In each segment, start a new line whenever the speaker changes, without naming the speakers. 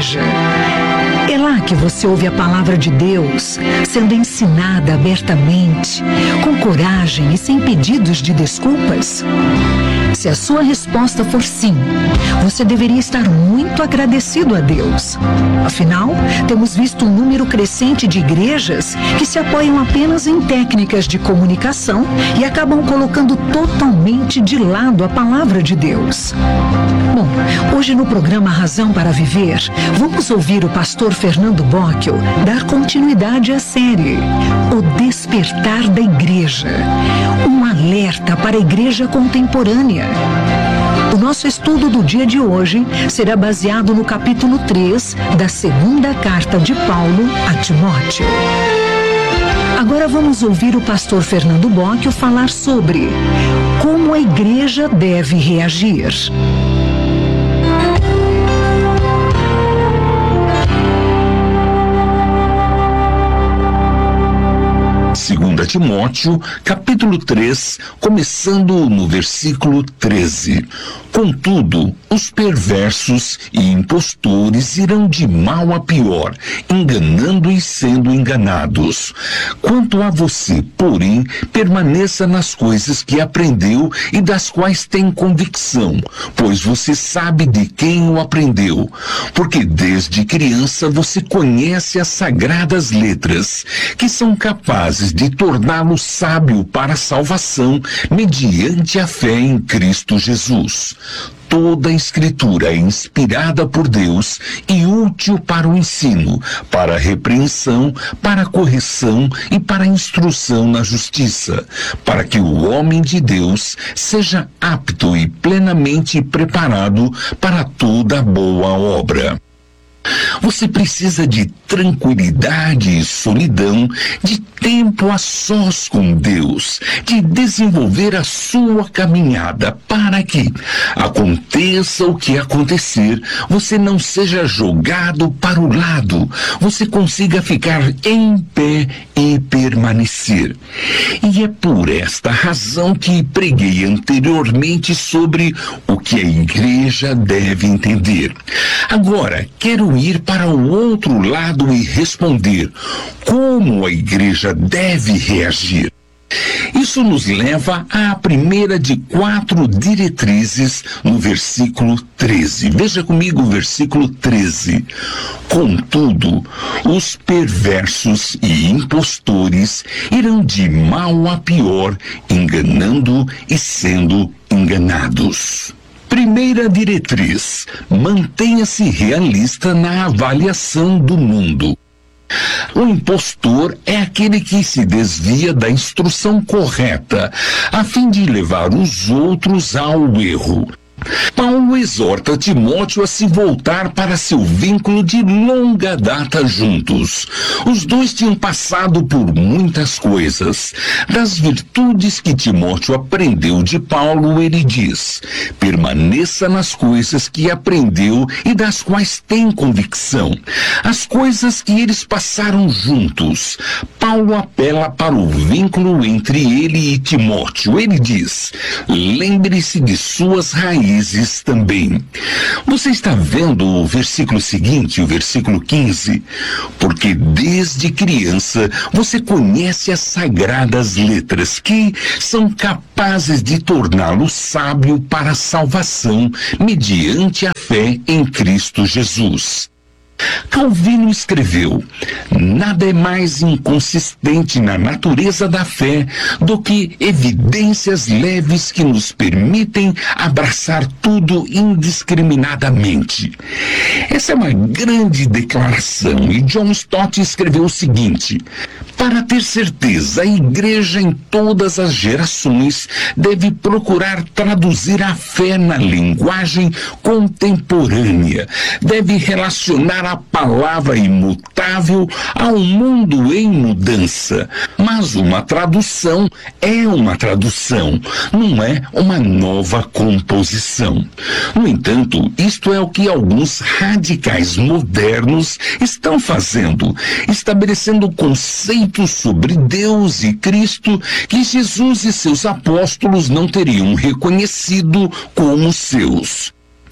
igreja. É lá que você ouve a palavra de Deus sendo ensinada abertamente, com coragem e sem pedidos de desculpas? Se a sua resposta for sim, você deveria estar muito agradecido a Deus. Afinal, temos visto um número crescente de igrejas que se apoiam apenas em técnicas de comunicação e acabam colocando totalmente de lado a palavra de Deus. Bom, hoje no programa Razão para Viver, vamos ouvir o pastor Fernando Bocchio dar continuidade à série O Despertar da Igreja, um alerta para a igreja contemporânea. O nosso estudo do dia de hoje será baseado no capítulo 3 da segunda carta de Paulo a Timóteo. Agora vamos ouvir o pastor Fernando Bocchio falar sobre como a igreja deve reagir.
2 Timóteo, capítulo 3, começando no versículo 13. Contudo, os perversos e impostores irão de mal a pior, enganando e sendo enganados. Quanto a você, porém, permaneça nas coisas que aprendeu e das quais tem convicção, pois você sabe de quem o aprendeu, porque desde criança você conhece as sagradas letras, que são capazes de torná-lo sábio para a salvação mediante a fé em Cristo Jesus. Toda a Escritura é inspirada por Deus e útil para o ensino, para a repreensão, para a correção e para a instrução na justiça, para que o homem de Deus seja apto e plenamente preparado para toda boa obra. Você precisa de tranquilidade e solidão, de tempo a sós com Deus, de desenvolver a sua caminhada para que, aconteça o que acontecer, você não seja jogado para o lado, você consiga ficar em pé e permanecer. E é por esta razão que preguei anteriormente sobre o que a igreja deve entender. Agora, quero ir para o outro lado e responder como a igreja deve reagir. Isso nos leva à primeira de 4 diretrizes no versículo 13. Veja comigo o versículo 13. Contudo, os perversos e impostores irão de mal a pior, enganando e sendo enganados. Primeira diretriz: mantenha-se realista na avaliação do mundo. O impostor é aquele que se desvia da instrução correta, a fim de levar os outros ao erro. Paulo exorta Timóteo a se voltar para seu vínculo de longa data juntos. Os dois tinham passado por muitas coisas. Das virtudes que Timóteo aprendeu de Paulo, ele diz: permaneça nas coisas que aprendeu e das quais tem convicção. As coisas que eles passaram juntos. Paulo apela para o vínculo entre ele e Timóteo. Ele diz: lembre-se de suas raízes também. Você está vendo o versículo seguinte, o versículo 15? Porque desde criança você conhece as sagradas letras que são capazes de torná-lo sábio para a salvação mediante a fé em Cristo Jesus. Calvino escreveu: nada é mais inconsistente na natureza da fé do que evidências leves que nos permitem abraçar tudo indiscriminadamente. Essa é uma grande declaração, e John Stott escreveu o seguinte: para ter certeza, a igreja em todas as gerações deve procurar traduzir a fé na linguagem contemporânea, deve relacionar a palavra imutável ao mundo em mudança. Mas uma tradução é uma tradução, não é uma nova composição. No entanto, isto é o que alguns radicais modernos estão fazendo, estabelecendo conceitos sobre Deus e Cristo que Jesus e seus apóstolos não teriam reconhecido como seus.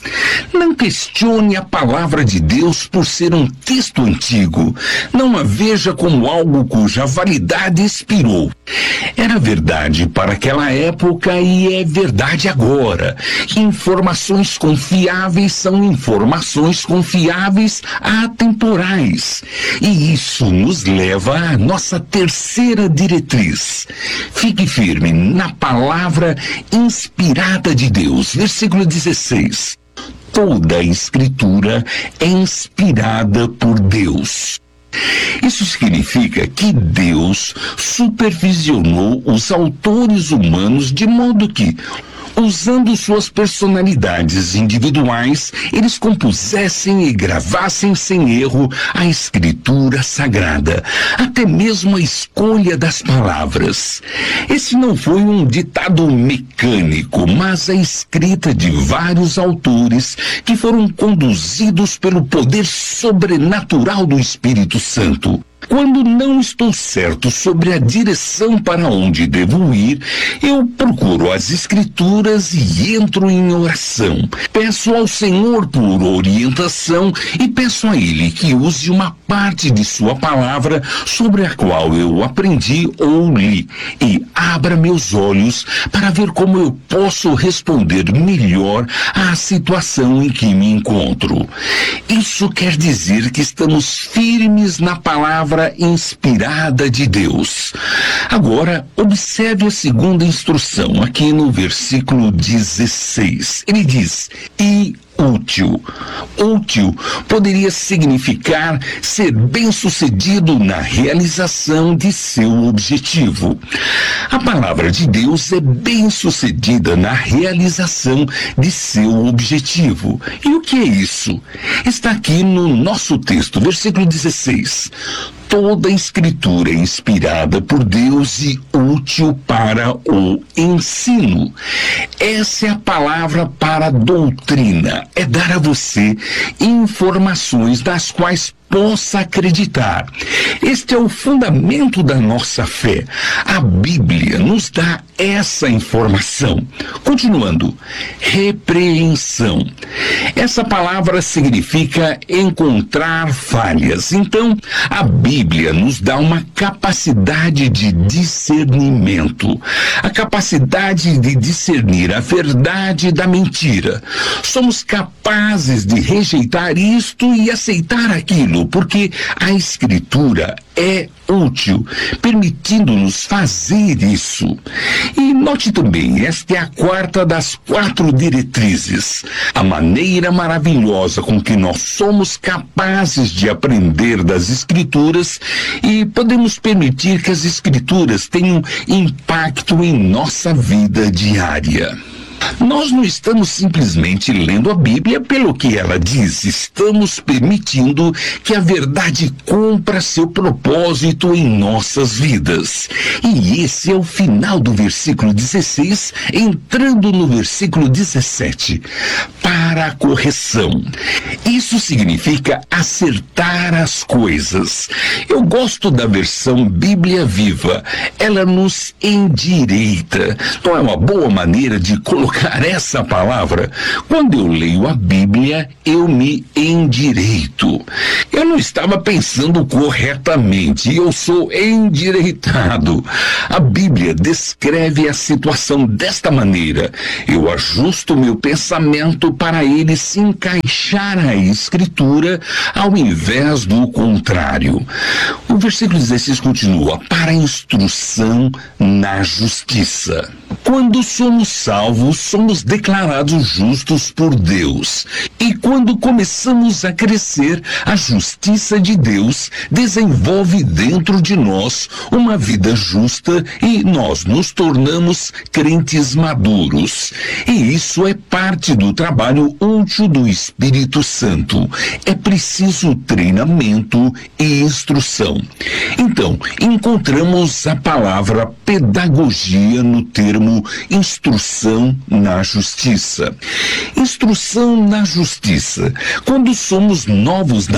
Não questione a palavra de Deus por ser um texto antigo. Não a veja como algo cuja validade expirou. Era verdade para aquela época e é verdade agora. Informações confiáveis são informações confiáveis atemporais. E isso nos leva à nossa terceira diretriz. Fique firme na palavra inspirada de Deus. Versículo 16. Toda a Escritura é inspirada por Deus. Isso significa que Deus supervisionou os autores humanos de modo que, usando suas personalidades individuais, eles compusessem e gravassem sem erro a Escritura Sagrada, até mesmo a escolha das palavras. Esse não foi um ditado mecânico, mas a escrita de vários autores que foram conduzidos pelo poder sobrenatural do Espírito Santo. Quando não estou certo sobre a direção para onde devo ir, eu procuro as Escrituras e entro em oração. Peço ao Senhor por orientação e peço a Ele que use uma parte de sua palavra sobre a qual eu aprendi ou li e abra meus olhos para ver como eu posso responder melhor à situação em que me encontro. Isso quer dizer que estamos firmes na palavra inspirada de Deus. Agora, observe a segunda instrução aqui no versículo 16. Ele diz: e útil. Útil poderia significar ser bem-sucedido na realização de seu objetivo. A palavra de Deus é bem-sucedida na realização de seu objetivo. E o que é isso? Está aqui no nosso texto, versículo 16. Toda a Escritura é inspirada por Deus e útil para o ensino. Essa é a palavra para doutrina. É dar a você informações das quais possa acreditar. Este é o fundamento da nossa fé. A Bíblia nos dá essa informação. Continuando, repreensão. Essa palavra significa encontrar falhas. Então, a Bíblia nos dá uma capacidade de discernimento. A capacidade de discernir a verdade da mentira. Somos capazes de rejeitar isto e aceitar aquilo, porque a Escritura é útil, permitindo-nos fazer isso. E note também, esta é a quarta das 4 diretrizes. A maneira maravilhosa com que nós somos capazes de aprender das Escrituras e podemos permitir que as Escrituras tenham impacto em nossa vida diária. Nós não estamos simplesmente lendo a Bíblia pelo que ela diz, estamos permitindo que a verdade cumpra seu propósito em nossas vidas. E esse é o final do versículo 16, entrando no versículo 17. Para a correção. Isso significa acertar as coisas. Eu gosto da versão Bíblia Viva. Ela nos endireita. Não é uma boa maneira de colocar essa palavra? Quando eu leio a Bíblia, eu me endireito. Eu não estava pensando corretamente, eu sou endireitado. A Bíblia descreve a situação desta maneira. Eu ajusto meu pensamento para ele se encaixar à Escritura, ao invés do contrário. O versículo 16 continua: para a instrução na justiça. Quando somos salvos, somos declarados justos por Deus. E quando começamos a crescer, a justiça de Deus desenvolve dentro de nós uma vida justa e nós nos tornamos crentes maduros. E isso é parte do trabalho útil do Espírito Santo. É preciso treinamento e instrução. Então, encontramos a palavra pedagogia no termo instrução na justiça. Instrução na justiça. Quando somos novos na fé,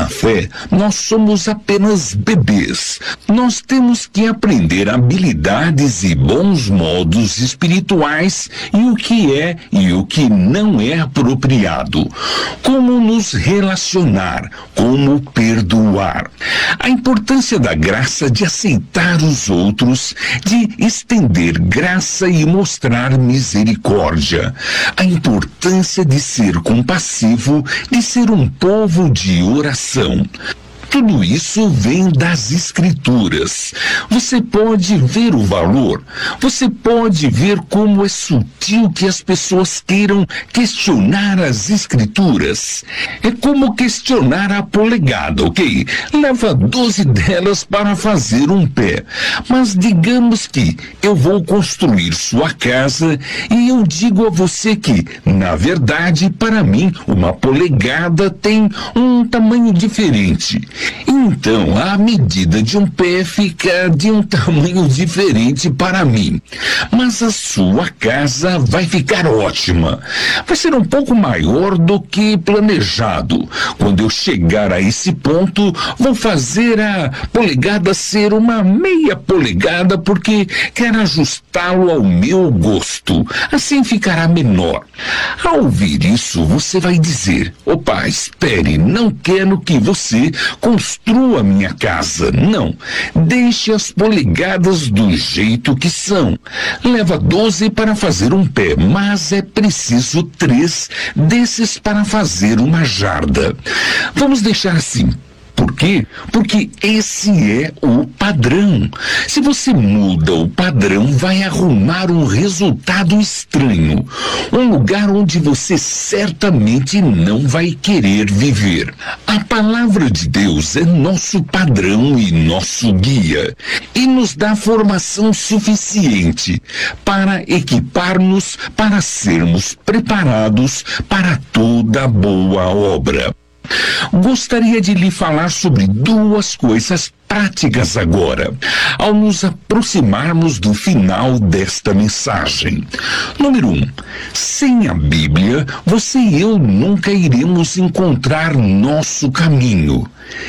nós somos apenas bebês. Nós temos que aprender habilidades e bons modos espirituais e o que é e o que não é apropriado. Como nos relacionar, como perdoar. A importância da graça de aceitar os outros, de estender graça e mostrar misericórdia. A importância de ser compassivo, de ser um povo de oração. Tudo isso vem das Escrituras. Você pode ver o valor, você pode ver como é sutil que as pessoas queiram questionar as Escrituras. É como questionar a polegada, ok? Leva 12 delas para fazer um pé. Mas digamos que eu vou construir sua casa e eu digo a você que, na verdade, para mim, uma polegada tem um tamanho diferente. Então, a medida de um pé fica de um tamanho diferente para mim. Mas a sua casa vai ficar ótima. Vai ser um pouco maior do que planejado. Quando eu chegar a esse ponto, vou fazer a polegada ser uma meia polegada porque quero ajustá-lo ao meu gosto. Assim ficará menor. Ao ouvir isso, você vai dizer: opa, espere, não quero que você construa minha casa. Não. Deixe as polegadas do jeito que são. Leva 12 para fazer um pé, mas é preciso 3 desses para fazer uma jarda. Vamos deixar assim. Por quê? Porque esse é o padrão. Se você muda o padrão, vai arrumar um resultado estranho. Um lugar onde você certamente não vai querer viver. A palavra de Deus é nosso padrão e nosso guia. E nos dá formação suficiente para equipar-nos, para sermos preparados para toda boa obra. Gostaria de lhe falar sobre 2 coisas práticas agora, ao nos aproximarmos do final desta mensagem. Número 1. Sem a Bíblia, você e eu nunca iremos encontrar nosso caminho.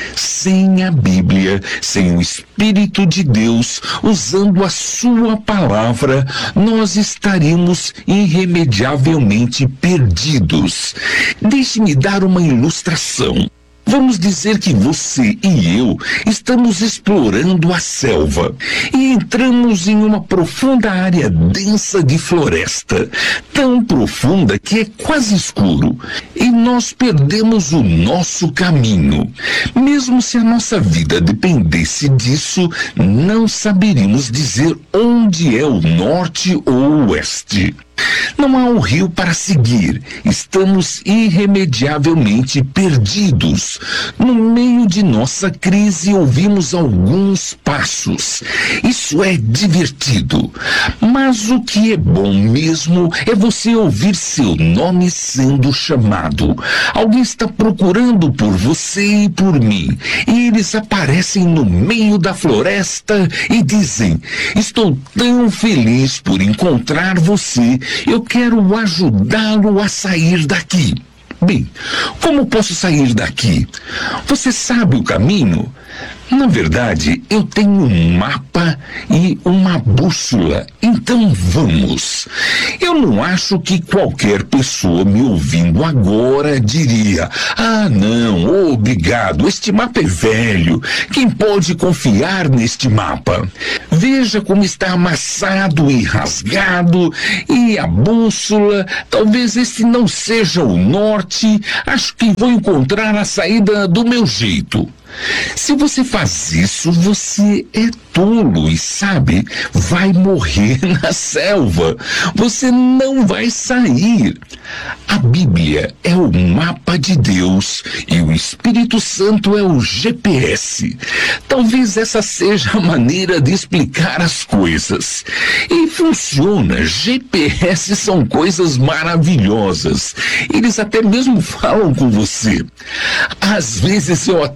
Sem a Bíblia, sem o Espírito de Deus, usando a sua palavra, nós estaríamos irremediavelmente perdidos. Deixe-me dar uma ilustração. Vamos dizer que você e eu estamos explorando a selva e entramos em uma profunda área densa de floresta, tão profunda que é quase escuro, e nós perdemos o nosso caminho. Mesmo se a nossa vida dependesse disso, não saberíamos dizer onde é o norte ou o oeste. Não há um rio para seguir. Estamos irremediavelmente perdidos. No meio de nossa crise, ouvimos alguns passos. Isso é divertido. Mas o que é bom mesmo é você ouvir seu nome sendo chamado. Alguém está procurando por você e por mim. E eles aparecem no meio da floresta e dizem: estou tão feliz por encontrar você. Eu quero ajudá-lo a sair daqui. Bem, como posso sair daqui? Você sabe o caminho? Na verdade, eu tenho um mapa e uma bússola, então vamos. Eu não acho que qualquer pessoa me ouvindo agora diria: ah, não, obrigado, este mapa é velho, quem pode confiar neste mapa? Veja como está amassado e rasgado, e a bússola, talvez este não seja o norte, acho que vou encontrar a saída do meu jeito. Se você faz isso, você é tolo e, sabe, vai morrer na selva. Você não vai sair. A Bíblia é o mapa de Deus e o Espírito Santo é o GPS. Talvez essa seja a maneira de explicar as coisas. E funciona. GPS são coisas maravilhosas. Eles até mesmo falam com você. Às vezes eu até posso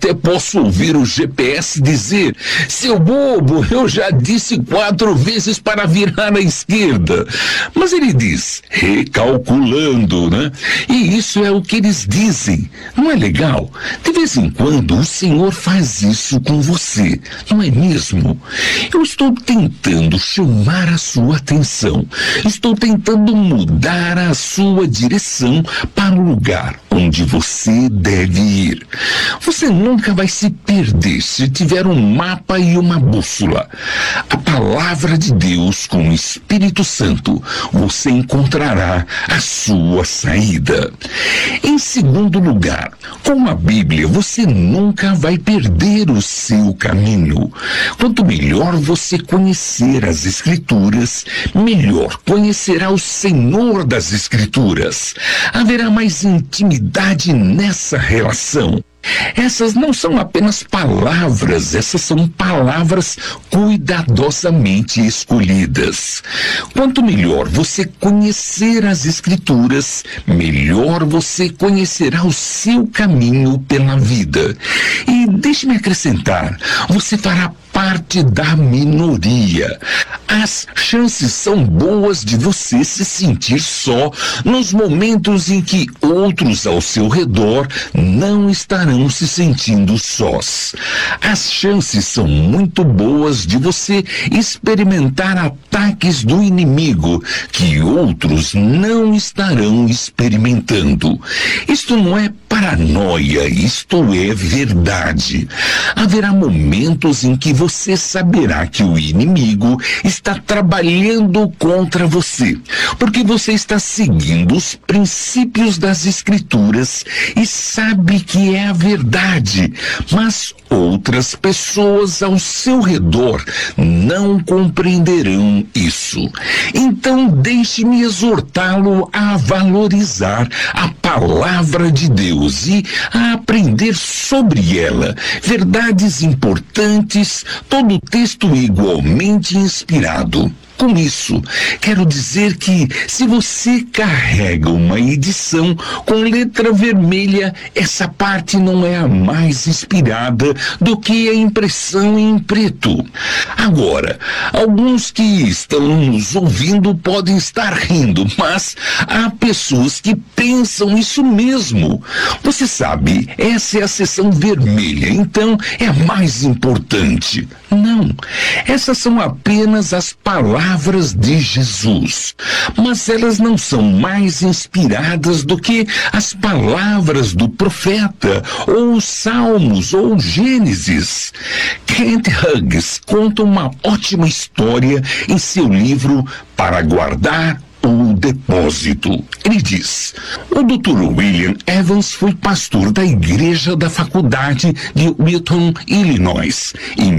posso ouvir o GPS dizer: seu bobo, eu já disse 4 vezes para virar à esquerda. Mas ele diz: recalculando, né? E isso é o que eles dizem. Não é legal? De vez em quando o Senhor faz isso com você, não é mesmo? Eu estou tentando chamar a sua atenção. Estou tentando mudar a sua direção para o lugar onde você deve ir. Você nunca vai se perder se tiver um mapa e uma bússola. A palavra de Deus com o Espírito Santo, você encontrará a sua saída. Em segundo lugar, com a Bíblia você nunca vai perder o seu caminho. Quanto melhor você conhecer as Escrituras, melhor conhecerá o Senhor das Escrituras. Haverá mais intimidade nessa relação. Essas não são apenas palavras, essas são palavras cuidadosamente escolhidas. Quanto melhor você conhecer as Escrituras, melhor você conhecerá o seu caminho pela vida. E deixe-me acrescentar, você fará parte da minoria. As chances são boas de você se sentir só nos momentos em que outros ao seu redor não estarão se sentindo sós. As chances são muito boas de você experimentar ataques do inimigo que outros não estarão experimentando. Isto não é paranoia, isto é verdade. Haverá momentos em que você saberá que o inimigo está trabalhando contra você, porque você está seguindo os princípios das Escrituras e sabe que é a verdade, mas outras pessoas ao seu redor não compreenderão isso. Então deixe-me exortá-lo a valorizar a palavra de Deus e a aprender sobre ela verdades importantes, todo o texto igualmente inspirado. Com isso, quero dizer que se você carrega uma edição com letra vermelha, essa parte não é a mais inspirada do que a impressão em preto. Agora, alguns que estão nos ouvindo podem estar rindo, mas há pessoas que pensam isso mesmo. Você sabe, essa é a seção vermelha, então é a mais importante. Não, essas são apenas as palavras de Jesus, mas elas não são mais inspiradas do que as palavras do profeta, ou os Salmos, ou Gênesis. Kent Hughes conta uma ótima história em seu livro Para Guardar o Depósito. Ele diz: o Dr. William Evans foi pastor da igreja da faculdade de Wilton, Illinois, em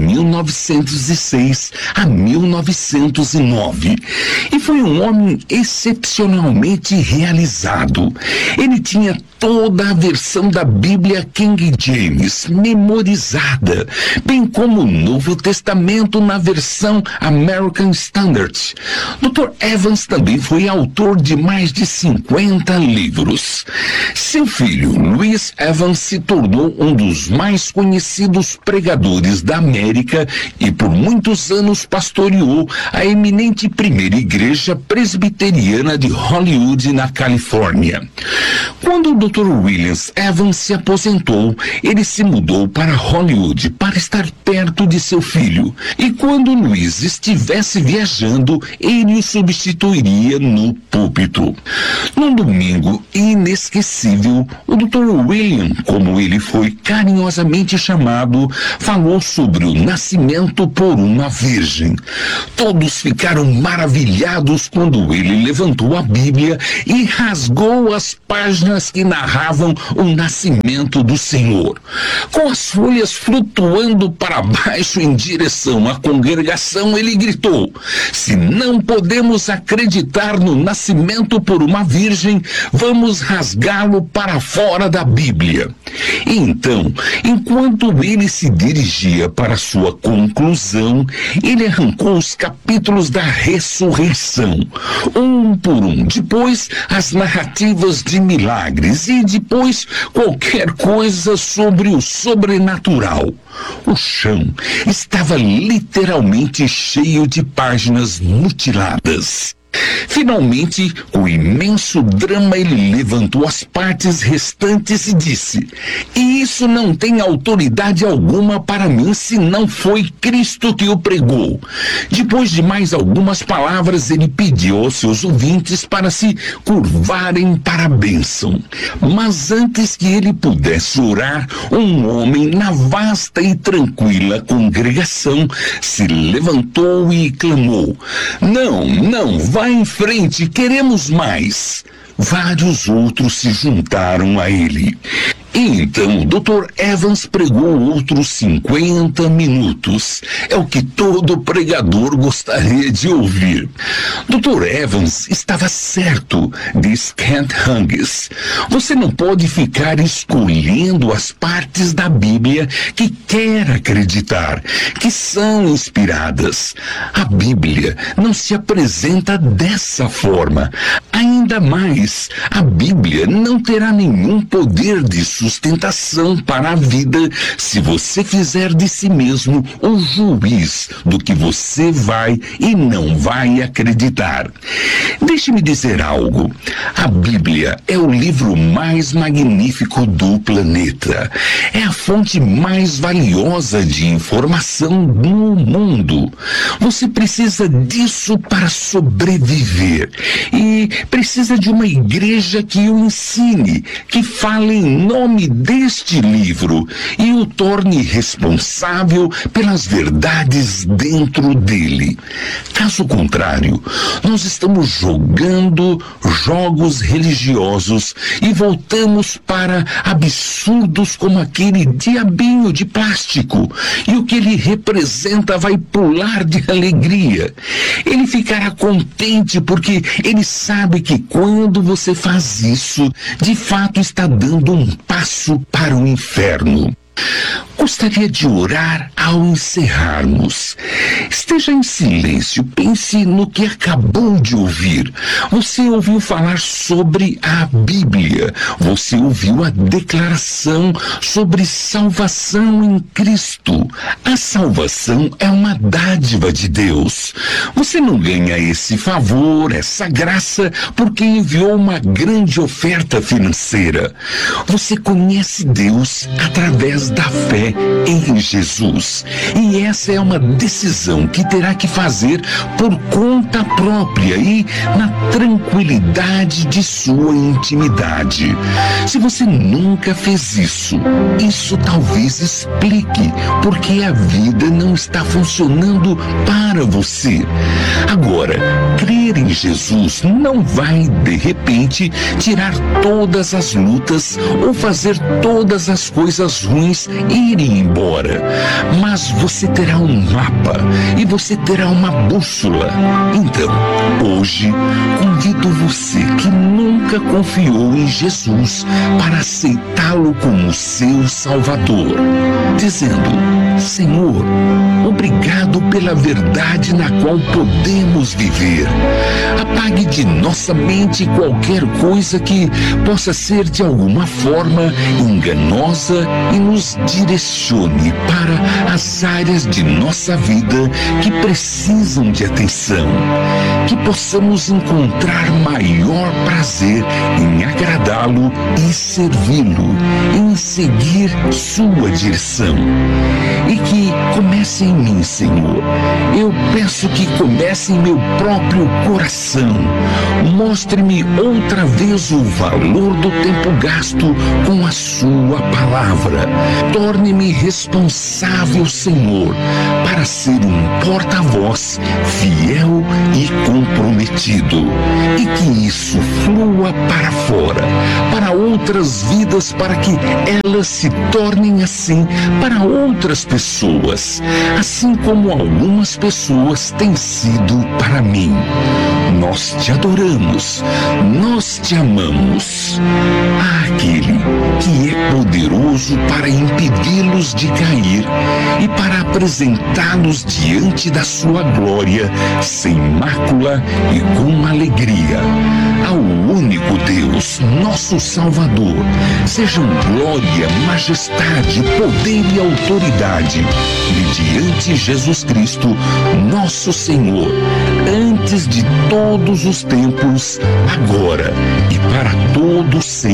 1906 a 1909, e foi um homem excepcionalmente realizado. Ele tinha toda a versão da Bíblia King James memorizada, bem como o Novo Testamento na versão American Standard. Dr. Evans também foi autor de mais de 50 livros. Seu filho, Louis Evans, se tornou um dos mais conhecidos pregadores da América e por muitos anos pastoreou a eminente primeira igreja presbiteriana de Hollywood, na Califórnia. Quando o Dr. William Evans se aposentou, ele se mudou para Hollywood para estar perto de seu filho. E quando Louis estivesse viajando, ele o substituiria no púlpito. Num domingo inesquecível, o Dr. William, como ele foi carinhosamente chamado, falou sobre o nascimento por uma virgem. Todos ficaram maravilhados quando ele levantou a Bíblia e rasgou as páginas que narravam o nascimento do Senhor. Com as folhas flutuando para baixo em direção à congregação, ele gritou: se não podemos acreditar falar no nascimento por uma virgem, vamos rasgá-lo para fora da Bíblia. E então, enquanto ele se dirigia para sua conclusão, ele arrancou os capítulos da ressurreição, um por um, depois as narrativas de milagres e depois qualquer coisa sobre o sobrenatural. O chão estava literalmente cheio de páginas mutiladas. Finalmente, com imenso drama, ele levantou as partes restantes e disse: "E isso não tem autoridade alguma para mim, se não foi Cristo que o pregou." Depois de mais algumas palavras, ele pediu aos seus ouvintes para se curvarem para a bênção. Mas antes que ele pudesse orar, um homem na vasta e tranquila congregação se levantou e clamou: Não, vá em frente, queremos mais." Vários outros se juntaram a ele. E então o Dr. Evans pregou outros 50 minutos. É o que todo pregador gostaria de ouvir. Dr. Evans estava certo, diz Kent Hughes. Você não pode ficar escolhendo as partes da Bíblia que quer acreditar, que são inspiradas. A Bíblia não se apresenta dessa forma. Ainda mais, a Bíblia não terá nenhum poder de sustentação para a vida se você fizer de si mesmo o juiz do que você vai e não vai acreditar. Deixe-me dizer algo. A Bíblia é o livro mais magnífico do planeta. É a fonte mais valiosa de informação no mundo. Você precisa disso para sobreviver. E precisa de uma igreja que o ensine, que fale em nome deste livro e o torne responsável pelas verdades dentro dele. Caso contrário, nós estamos jogando jogos religiosos e voltamos para absurdos como aquele diabinho de plástico, e o que ele representa vai pular de alegria. Ele ficará contente porque ele sabe que quando você faz isso, de fato está dando um passo para o inferno. Gostaria de orar ao encerrarmos. Esteja em silêncio, pense no que acabou de ouvir. Você ouviu falar sobre a Bíblia, você ouviu a declaração sobre salvação em Cristo. A salvação é uma dádiva de Deus. Você não ganha esse favor, essa graça, porque enviou uma grande oferta financeira. Você conhece Deus através da fé em Jesus. E essa é uma decisão que terá que fazer por conta própria e na tranquilidade de sua intimidade. Se você nunca fez isso, isso talvez explique porque a vida não está funcionando para você. Agora, crer em Jesus não vai, de repente, tirar todas as lutas ou fazer todas as coisas ruins irem embora. Mas você terá um mapa e você terá uma bússola. Então, hoje, convido você que nunca confiou em Jesus para aceitá-lo como seu Salvador, dizendo: Senhor, obrigado pela verdade na qual podemos viver. Apague de nossa mente qualquer coisa que possa ser de alguma forma enganosa e nos direcione para as áreas de nossa vida que precisam de atenção. Que possamos encontrar maior prazer em agradá-lo e servi-lo, em seguir sua direção. E que comece em mim, Senhor. Eu peço que comece em meu próprio coração. Mostre-me outra vez o valor do tempo gasto com a sua palavra. Torne-me responsável, Senhor, para ser um porta-voz fiel e comprometido. E que isso flua para fora, para outras vidas, para que elas se tornem assim para outras pessoas, assim como algumas pessoas têm sido para mim. Nós te adoramos, nós te amamos. Aquele que é poderoso para impedi-los de cair e para apresentá-los diante da sua glória, sem mácula e com alegria. Ao único Deus, nosso Salvador, sejam glória, majestade, poder e autoridade, mediante Jesus Cristo, nosso Senhor, antes de todos os tempos, agora e para todos sempre.